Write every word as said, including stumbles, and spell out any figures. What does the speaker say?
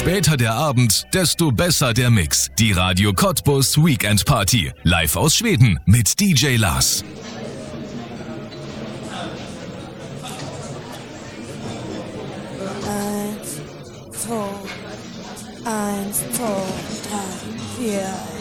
später der Abend, desto besser der Mix. Die Radio Cottbus Weekend Party. Live aus Schweden mit D J Lars. Eins, zwei, eins, zwei, drei, vier.